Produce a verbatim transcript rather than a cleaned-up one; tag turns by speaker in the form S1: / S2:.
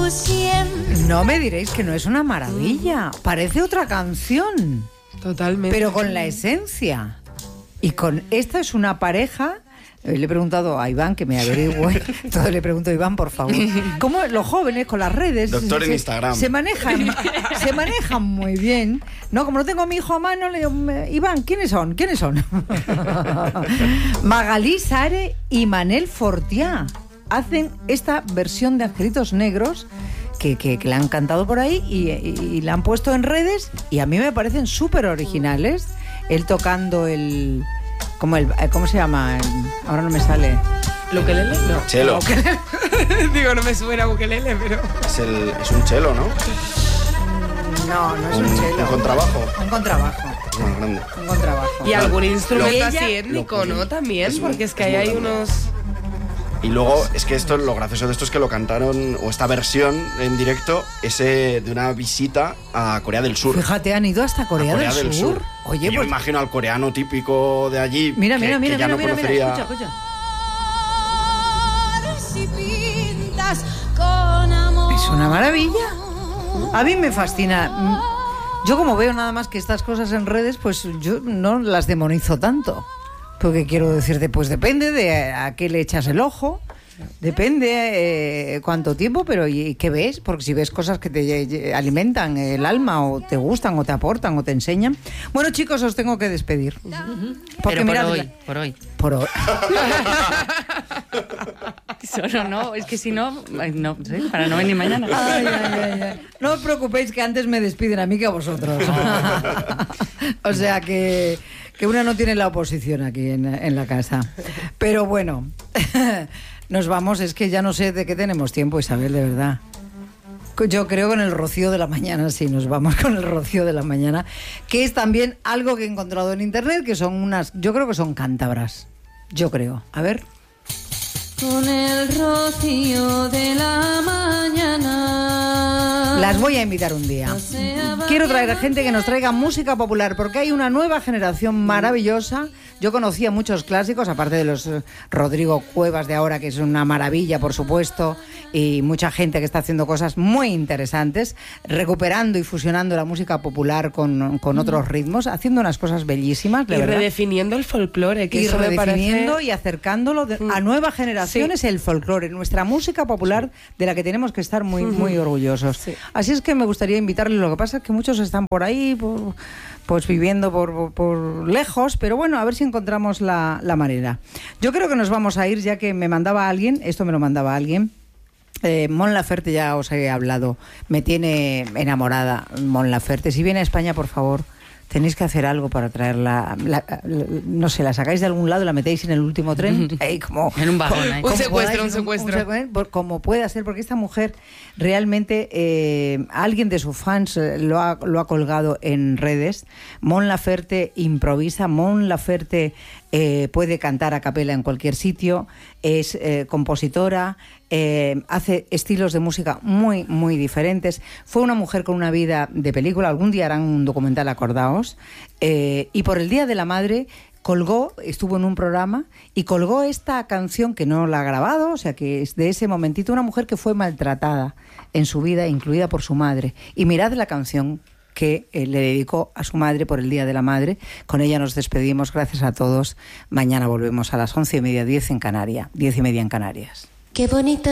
S1: siempre.
S2: No me diréis que no es una maravilla. Parece otra canción.
S3: Totalmente.
S2: Pero con la esencia. Y con esta es una pareja. Le he preguntado a Iván que me averigüe. Todo le pregunto a Iván, por favor. ¿Cómo los jóvenes con las redes?
S4: Doctor en
S2: se,
S4: Instagram.
S2: Se manejan, se manejan muy bien. No, como no tengo a mi hijo a mano, le digo, Iván, ¿quiénes son? ¿Quiénes son? Magalí Sare y Manel Fortià hacen esta versión de Angelitos Negros que, que, que la han cantado por ahí y, y, y la han puesto en redes y a mí me parecen súper originales. Él tocando el... ¿Cómo, el, ¿Cómo se llama? El, ahora no me sale.
S3: ¿Ukelele? No.
S4: Chelo.
S3: Digo, no me suena a ukelele, pero...
S4: Es, el, es un chelo, ¿no?
S2: No, no es un,
S4: un
S2: chelo.
S4: Un contrabajo.
S2: Un contrabajo.
S4: Más grande.
S2: Un contrabajo.
S3: Y algún instrumento
S2: Ella-
S3: así étnico,
S4: lo-
S3: ¿no? También,
S4: es-
S3: porque es que
S4: es
S3: ahí
S4: muy
S3: hay
S4: grande.
S3: unos...
S4: Y luego, es que esto, lo gracioso de esto es que lo cantaron, o esta versión en directo, es eh, de una visita a Corea del Sur.
S2: Fíjate, han ido hasta Corea,
S4: A Corea
S2: del,
S4: del
S2: Sur.
S4: Sur.
S2: Oye,
S4: Y yo
S2: pues...
S4: me imagino al coreano típico de allí,
S2: Mira,
S4: que,
S2: mira, mira,
S4: que ya
S2: mira,
S4: no
S2: mira,
S4: conocería...
S2: mira, escucha, escucha.
S1: Si pintas con amor.
S2: Es una maravilla. A mí me fascina. Yo como veo nada más que estas cosas en redes, pues yo no las demonizo tanto. Porque quiero decirte, pues depende de a qué le echas el ojo, depende eh, cuánto tiempo, pero ¿y qué ves? Porque si ves cosas que te eh, alimentan el alma o te gustan o te aportan o te enseñan. Bueno, chicos, os tengo que despedir. Porque
S5: Pero por
S2: mirad,
S5: hoy, por hoy.
S2: Por hoy.
S5: Solo no, es que si no, no sé, para no venir mañana.
S2: Ay, ay, ay, ay. No os preocupéis que antes me despiden a mí que a vosotros. O sea que, que una no tiene la oposición aquí en, en la casa. Pero bueno, nos vamos, es que ya no sé de qué tenemos tiempo, Isabel, de verdad. Yo creo con el rocío de la mañana, sí, nos vamos con el rocío de la mañana, que es también algo que he encontrado en internet, que son unas, yo creo que son cántabras. Yo creo. A ver.
S1: Con el rocío de la mañana.
S2: Las voy a invitar un día. Quiero traer a gente que nos traiga música popular, porque hay una nueva generación maravillosa. Yo conocía muchos clásicos, aparte de los eh, Rodrigo Cuevas de ahora, que es una maravilla, por supuesto, y mucha gente que está haciendo cosas muy interesantes, recuperando y fusionando la música popular con, con otros ritmos, haciendo unas cosas bellísimas, de
S3: Y
S2: verdad.
S3: redefiniendo el folclore, que
S2: Y
S3: eso me
S2: redefiniendo
S3: parece...
S2: y acercándolo de- a nuevas generaciones, el folclore, nuestra música popular, de la que tenemos que estar muy, muy orgullosos.
S3: Sí.
S2: Así es que me gustaría invitarles. Lo que pasa es que muchos están por ahí, por- pues viviendo por, por- por lejos, pero bueno, a ver si encontramos la, la manera. Yo creo que nos vamos a ir, ya que me mandaba alguien, esto me lo mandaba alguien. Eh, Mon Laferte, ya os he hablado, me tiene enamorada Mon Laferte. Si viene a España, por favor, tenéis que hacer algo para traerla. La, la- no sé, la sacáis de algún lado, la metéis en el último tren. Ahí como,
S5: En un vagón, ahí.
S2: como
S3: Un secuestro,
S2: podáis,
S3: un secuestro.
S2: secue- por- como pueda ser, porque esta mujer realmente, eh, alguien de sus fans eh, lo ha, lo ha colgado en redes. Mon Laferte improvisa, Mon Laferte eh, puede cantar a capela en cualquier sitio, es eh, compositora, eh, hace estilos de música muy, muy diferentes. Fue una mujer con una vida de película, algún día harán un documental, acordaos, eh, y por el Día de la Madre colgó, estuvo en un programa y colgó esta canción que no la ha grabado, o sea que es de ese momentito, una mujer que fue maltratada en su vida, incluida por su madre. Y mirad la canción que eh, le dedicó a su madre por el Día de la Madre. Con ella nos despedimos, gracias a todos. Mañana volvemos a las once y media, diez en Canarias, diez y media en Canarias.
S1: Qué bonito.